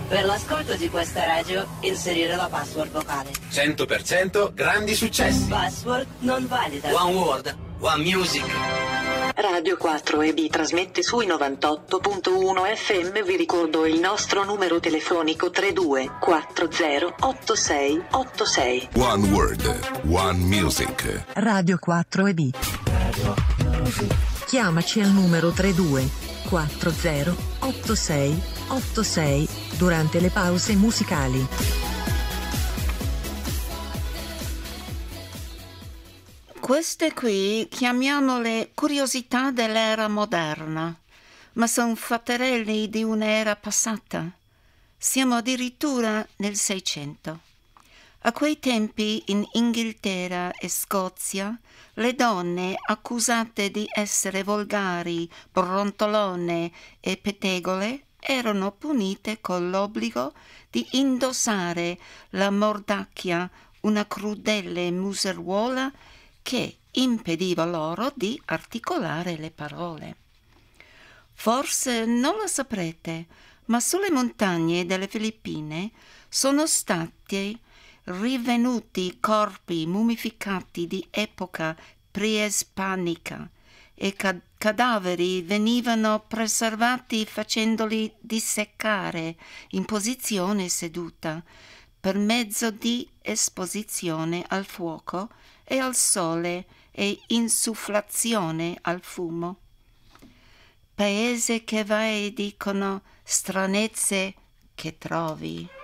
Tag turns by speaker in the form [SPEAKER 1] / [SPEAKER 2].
[SPEAKER 1] Per l'ascolto di questa radio, inserire la password vocale.
[SPEAKER 2] 100% grandi successi.
[SPEAKER 1] Password non valida.
[SPEAKER 3] One World, One Music.
[SPEAKER 4] Radio 4EB trasmette sui 98.1 FM. Vi ricordo il nostro numero telefonico 32408686.
[SPEAKER 5] One World, One Music.
[SPEAKER 6] Radio 4EB. Chiamaci al numero 32408686 durante le pause musicali.
[SPEAKER 7] Queste qui chiamiamole curiosità dell'era moderna, ma sono fatterelli di un'era passata. Siamo addirittura nel 600. A quei tempi in Inghilterra e Scozia le donne accusate di essere volgari, brontolone e pettegole erano punite con l'obbligo di indossare la mordacchia, una crudele museruola che impediva loro di articolare le parole. Forse non lo saprete, ma sulle montagne delle Filippine sono stati rivenuti corpi mummificati di epoca preispanica e cadaveri venivano preservati facendoli disseccare in posizione seduta per mezzo di esposizione al fuoco e al sole e insufflazione al fumo. Paese che vai e dicono stranezze che trovi.